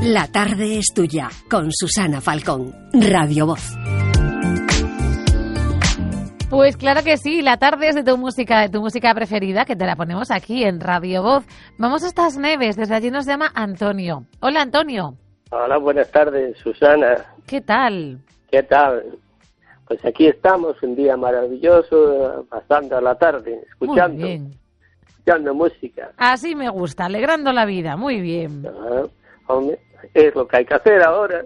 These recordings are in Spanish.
La tarde es tuya, con Susana Falcón, Radio Voz. Pues claro que sí, la tarde es de tu música preferida, que te la ponemos aquí en Radio Voz. Vamos a estas Neves, desde allí nos llama Antonio. Hola, Antonio. Hola, buenas tardes, Susana. ¿Qué tal? ¿Qué tal? Pues aquí estamos, un día maravilloso, pasando la tarde, escuchando música. Así me gusta, alegrando la vida, muy bien. Hombre, es lo que hay que hacer ahora.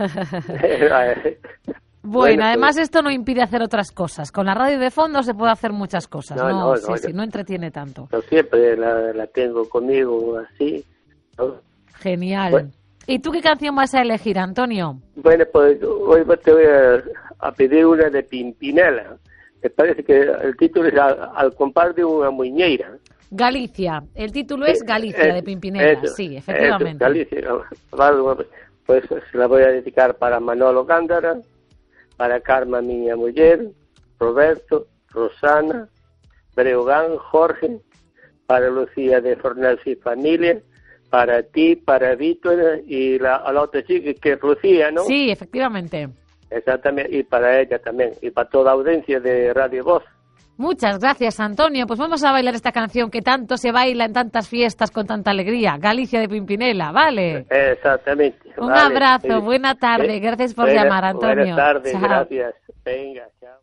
Bueno, además esto no impide hacer otras cosas. Con la radio de fondo se puede hacer muchas cosas. No entretiene tanto. Yo siempre la tengo conmigo así, ¿no? Genial. Bueno. ¿Y tú qué canción vas a elegir, Antonio? Bueno, pues hoy te voy a pedir una de Pimpinela. Me parece que el título es Al compás de una muñeira. Galicia. El título es Galicia, de Pimpinela. Sí, efectivamente. Galicia. Pues se la voy a dedicar para Manolo Gándara, para Carma, miña muller, Roberto, Rosana, Breogán, Jorge, para Lucía de Fornals y familia, para ti, para Víctor y la otra chica que es Lucía, ¿no? Sí, efectivamente. Exactamente, y para ella también, y para toda la audiencia de Radio Voz. Muchas gracias, Antonio. Pues vamos a bailar esta canción que tanto se baila en tantas fiestas con tanta alegría. Galicia de Pimpinela, ¿vale? Exactamente. Un abrazo, buena tarde. Gracias por llamar, Antonio. Buenas tardes, chao. Gracias. Venga, chao.